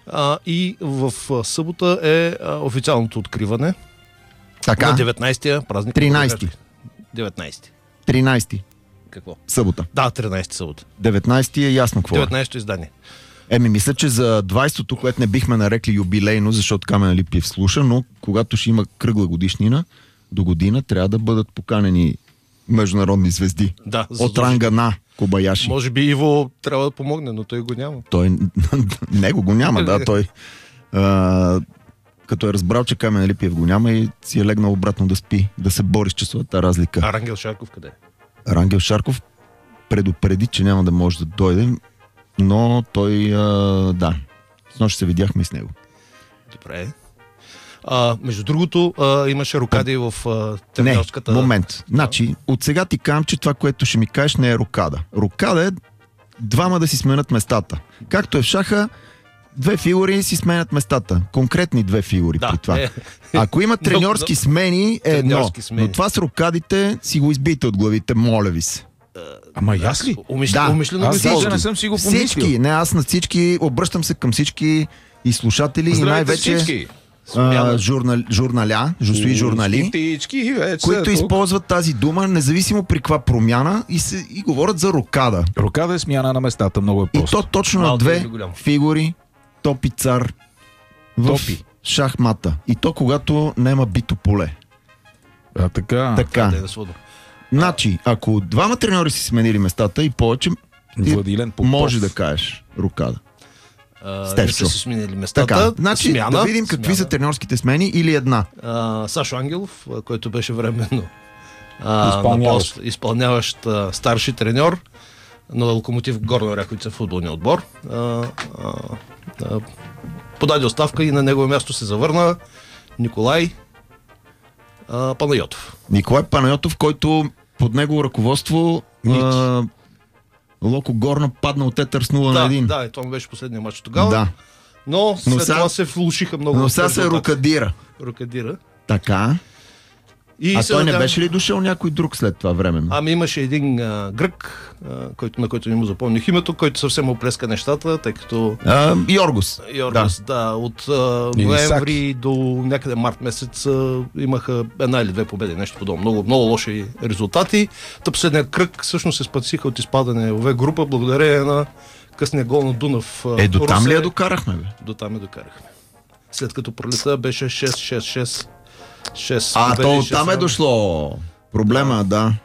И в събота е официалното откриване. Така. На 19-тия празник. 13-ти. 19-ти. 13-ти. Какво? Събота. Да, 13-ти събота. 19-ти е ясно какво. 19-то издание. Мисля, че за 20-то, което не бихме нарекли юбилейно, защото Камен Липиев слуша, но когато ще има кръгла годишнина, до година трябва да бъдат поканени международни звезди. Да, от ранга на Кобаяши. Може би Иво трябва да помогне, но той го няма. Него го няма, да. Той като е разбрал, че Камен Липиев го няма и си е легнал обратно да спи, да се бори с часовата разлика. А Рангел Шарков къде е? Рангел Шарков предупреди, че няма да може да дойде, но той, да, снощи се видяхме и с него. Добре. Между другото, имаше рокади в тренерската... Не, момент. Значи, от сега ти казвам, че това, което ще ми кажеш, не е рокада. Рокада е двама да си сменят местата. Както е в шаха, две фигури си сменят местата. Конкретни две фигури при това. Ако има треньорски смени, е едно. Но това с рокадите си го избийте от главите, моля ви се. Ама и аз ли? Умишлено аз даже не съм си го помислил. Всички, не аз на всички, обръщам се към всички и слушатели и най-вече журнали, които използват тази дума, независимо при каква промяна и говорят за рокада. Рокада е смяна на местата, много е просто. И то точно на две фигури, топ и цар в шахмата. И то когато няма бито поле. Така. Значи, ако двама треньори си сменили местата и повече, може да кажеш рокада. Не са си сменили местата. Така, значи да видим какви са треньорските смени или една. Сашо Ангелов, който беше временно изпълняващ старши треньор на Локомотив Горна Оряховица футболния отбор. Подаде оставка и на негово място се завърна Николай Панайотов. Николай Панайотов, който под негово ръководство Локо Горна падна от Етър с 0-1. Да, това беше последния матч тогава. Да. Но след това се влушиха много. Но сега се рокадира. Така. Той не беше ли дошъл някой друг след това временно? Имаше един грък, на който не му запомних името, който съвсем оплеска нещата, тъй като... Йоргос, да. От ноември до някъде март месец имаха една или две победи, нещо подобно. Много, много лоши резултати. Последният кръг всъщност се спасиха от изпадане в група, благодарение на късния гол на Дунав. До там ли я докарахме, бе? До там я докарахме. След като пролета беше 6-6-6. То там е дошло проблема, да.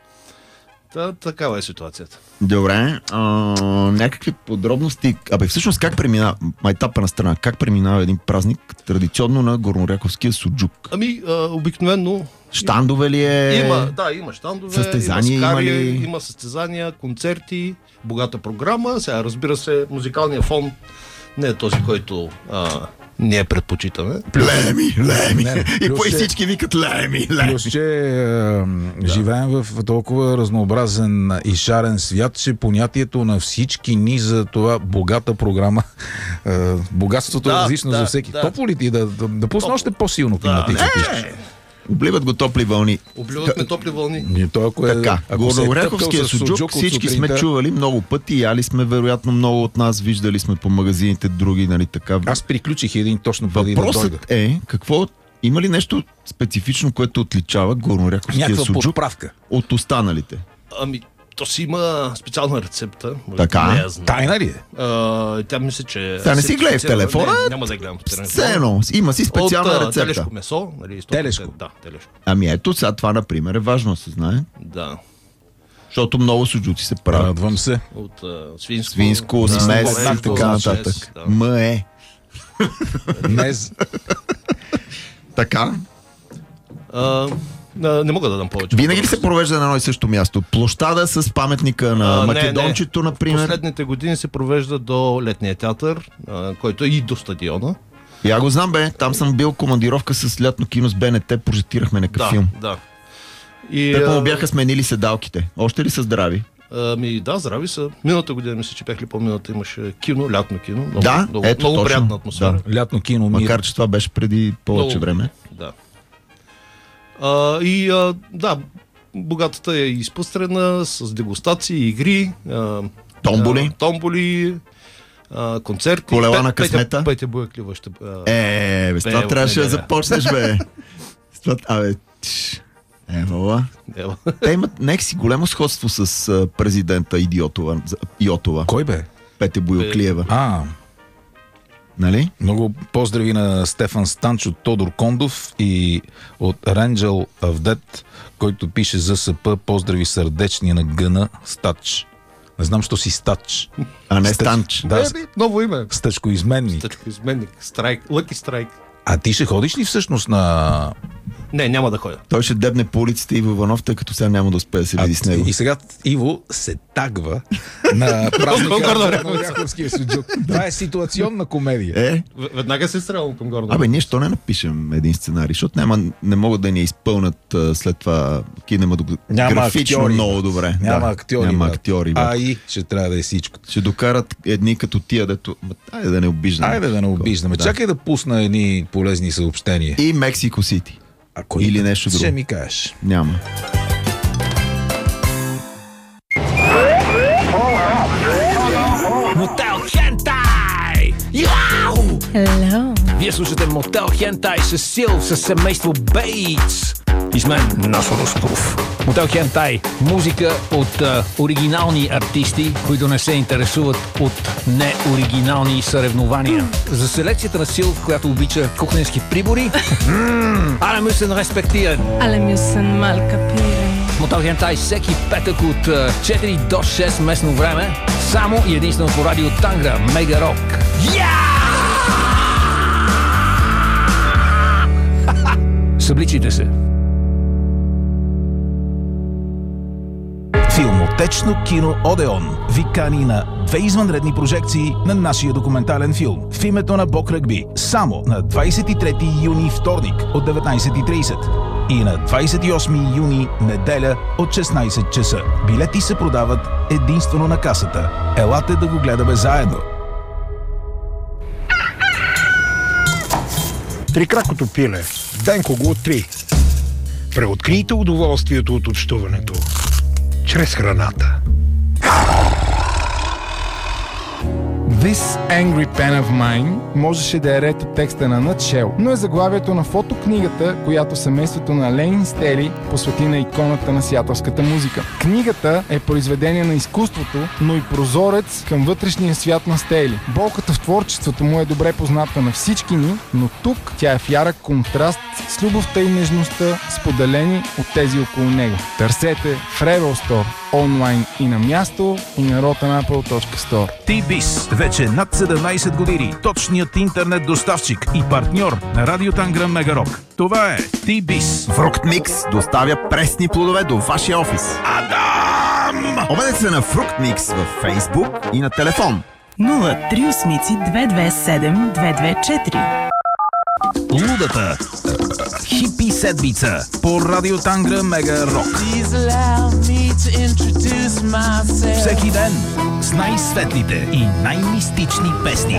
Такава е ситуацията. Добре, някакви подробности. Всъщност как преминава, майтапа на страна, как преминава един празник традиционно на горнооряховския суджук? Обикновено щандове ли е? Има щандове, състезания, има състезания, концерти, богата програма. Сега, разбира се, музикалният фон не е този, който ние предпочитаме. Леми. И всички викат леми. Плюс, че живеем в толкова разнообразен и шарен свят, че понятието на всички ни за това богата програма, богатството е различно за всеки. Топло ли ти да пусна още по-силно климатично? Обливат го топли вълни. Обливат топли вълни. Така, горнооряховския суджук всички сме чували много пъти, яли сме вероятно много от нас, виждали сме по магазините други, нали така. Аз приключих един точно преди да дойда. Въпросът е, има ли нещо специфично, което отличава горнооряховския суджук подправка от останалите? То си има специална рецепта. Така. Тайна ли е? Тя мисля, че... Та не си гледай в телефона. Няма да гледам в телефона. Има си специална рецепта. От телешко месо. Телешко? Да, телешко. Ето сега това, например, е важно да се знае. Да. Защото много суджуци се правят. Радвам се. От свинско. Свинско, смес и така нататък. Мез. Така. Не мога да дам повече. Винаги ли се провежда на едно и също място? Площада с паметника на Македончето, например? Последните години се провежда до Летния театър, който е и до стадиона. Я го знам, там съм бил командировка с лятно кино с БНТ, прожектирахме някакъв филм. Да. Те му бяха сменили седалките. Още ли са здрави? Да, здрави са. Миналата година, мисля, че бях ли по-миналата, имаше кино, лятно кино. Много приятна атмосфера. Да. Лятно кино. Макар, че това беше преди повече време. Да. Богатата е изпъстрена с дегустации, игри, томболи, концерти. Колела на късмета. Петя Бояклива ще... С това трябваше да започнеш, бе. Вала. Те имат някакси голямо сходство с президента Йотова. Кой бе? Петя Бояклиева. Нали? Много поздрави на Стефан Станч от Тодор Кондов и от Ренджел Авдет, който пише ЗСП, поздрави сърдечни на Гъна Стач. Не знам, що си Стач. А не Станч. Да, ново име. Стачкоизменник. Стачкоизменник. Страйк. Лъки страйк. А ти ще ходиш ли всъщност на... Не, няма да ходя. Той ще дебне по улиците Иво Иванов, тъй като сега няма да успее да се види с него. И сега Иво се тагва на празника на Оряховския суджук. Това е ситуационна комедия. Веднага се стрелвам към Гордон. Ние що не напишем един сценарий, защото не могат да ни изпълнят след това кинематографично много добре. Няма актьори. И ще трябва да е всичко. Ще докарат едни като тия, дето... Айде да не обиждаме. Чакай да пусна едни полезни съобщения. И Мексико Сити. Или нещо друго. Ще ми кажеш. Няма. Мотел Хентай! Яу! Hello. Вие слушате Мотел Хентай с Сил, с семейство Бейтс. И с мен Насо Русков. Мотел Хентай. Музика от оригинални артисти, които не се интересуват от неоригинални съревнования. За селекцията на Сил, която обича кухненски прибори. Але мюсен респектиран. Alle müssen mal kapieren. Мотел Хентай всеки петък от 4 до 6 местно време. Само и единствено по радио Тангра, Мега Рок. Събличите се. Филмотечно кино Одеон ви кани на 2 извънредни прожекции на нашия документален филм в името на Бог Ръгби само на 23 юни вторник от 19:30 и на 28 юни неделя от 16 часа. Билети се продават единствено на касата. Елате да го гледаме заедно. Трикракото пиле. Денко го откри. Преоткрийте удоволствието от общуването чрез храната. This Angry Pen of Mine можеше да е ред от текста на Nutshell, но е заглавието на фотокнигата, която семейството на Ленин Стели посвети на иконата на сиатълската музика. Книгата е произведение на изкуството, но и прозорец към вътрешния свят на Стели. Болката в творчеството му е добре позната на всички ни, но тук тя е в ярък контраст с любовта и нежността, споделени от тези около него. Търсете в Rebel Store, онлайн и на място, и на rotanapple.store. T-Biz. Вече над 17 години. Точният интернет доставчик и партньор на Радио Тангра Мега Рок. Това е T-Biz. Фруктмикс доставя пресни плодове до вашия офис. Адам! Обадете се на Фруктмикс във Facebook и на телефон 038 227 224. Лудата хипи седмица по Радио Тангра Мега Рок. Всеки ден с най-светлите и най-мистични песни.